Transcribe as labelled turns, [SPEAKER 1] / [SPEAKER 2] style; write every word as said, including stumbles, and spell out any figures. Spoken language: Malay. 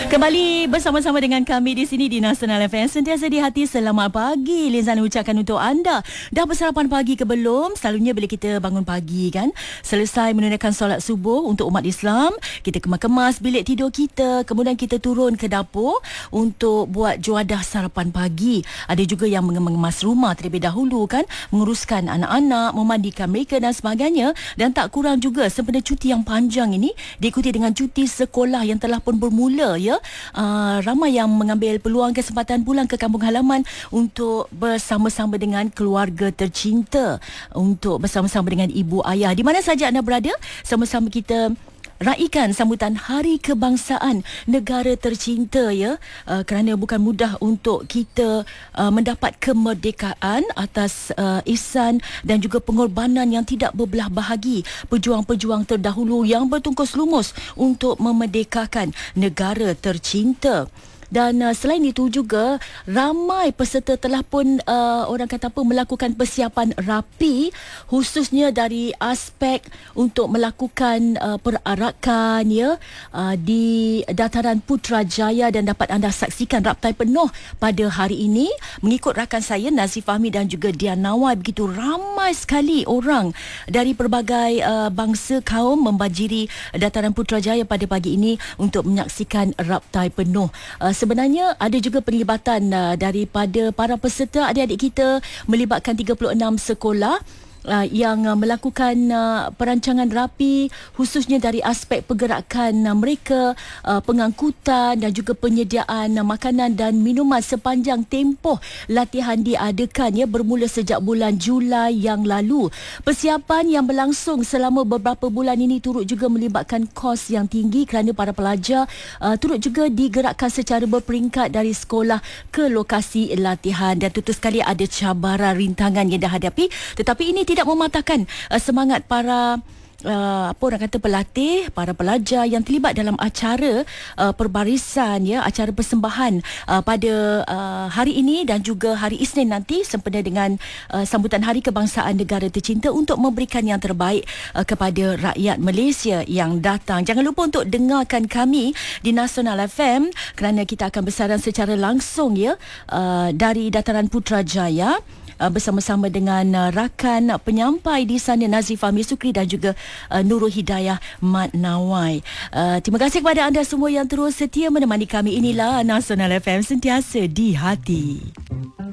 [SPEAKER 1] Kembali bersama-sama dengan kami di sini di Nasional F M. Sentiasa di hati, selamat pagi. Lizana ucapkan untuk anda. Dah bersarapan pagi ke belum? Selalunya bila kita bangun pagi kan, selesai menunaikan solat subuh untuk umat Islam, kita kemas-kemas bilik tidur kita, kemudian kita turun ke dapur untuk buat juadah sarapan pagi. Ada juga yang mengemas rumah terlebih dahulu kan, menguruskan anak-anak, memandikan mereka dan sebagainya. Dan tak kurang juga sempena cuti yang panjang ini diikuti dengan cuti sekolah yang telah pun bermula ya. Uh, ramai yang mengambil peluang kesempatan pulang ke kampung halaman untuk bersama-sama dengan keluarga tercinta, untuk bersama-sama dengan ibu ayah. Di mana saja anda berada, sama-sama kita raikan sambutan Hari Kebangsaan negara tercinta ya, uh, kerana bukan mudah untuk kita uh, mendapat kemerdekaan atas uh, ihsan dan juga pengorbanan yang tidak berbelah bahagi pejuang-pejuang terdahulu yang bertungkus lumus untuk memerdekakan negara tercinta. Dan uh, selain itu juga ramai peserta telah pun uh, orang kata apa melakukan persiapan rapi, khususnya dari aspek untuk melakukan uh, perarakan ya uh, di Dataran Putrajaya, dan dapat anda saksikan raptai penuh pada hari ini. Mengikut rakan saya Nazif Fahmi dan juga Dian Nawai, begitu ramai sekali orang dari pelbagai uh, bangsa kaum membanjiri Dataran Putrajaya pada pagi ini untuk menyaksikan raptai penuh. Uh, Sebenarnya ada juga penglibatan uh, daripada para peserta, adik-adik kita, melibatkan tiga puluh enam sekolah Uh, yang uh, melakukan uh, perancangan rapi, khususnya dari aspek pergerakan uh, mereka, uh, pengangkutan dan juga penyediaan uh, makanan dan minuman sepanjang tempoh latihan diadakan ya, bermula sejak bulan Julai yang lalu. Persiapan yang berlangsung selama beberapa bulan ini turut juga melibatkan kos yang tinggi kerana para pelajar uh, turut juga digerakkan secara berperingkat dari sekolah ke lokasi latihan, dan tentu sekali ada cabaran rintangan yang dihadapi, tetapi ini tidak mematahkan uh, semangat para Uh, apa orang kata pelatih, para pelajar yang terlibat dalam acara uh, perbarisan ya, acara persembahan uh, pada uh, hari ini dan juga hari Isnin nanti sempena dengan uh, sambutan Hari Kebangsaan Negara Tercinta, untuk memberikan yang terbaik uh, kepada rakyat Malaysia yang datang. Jangan lupa untuk dengarkan kami di Nasional F M kerana kita akan bersiaran secara langsung ya uh, dari Dataran Putrajaya bersama-sama dengan uh, rakan penyampai di sana Nazif Fahmi Sukri dan juga uh, Nurul Hidayah Mat Nawai. Uh, terima kasih kepada anda semua yang terus setia menemani kami. Inilah Nasional F M, sentiasa di hati.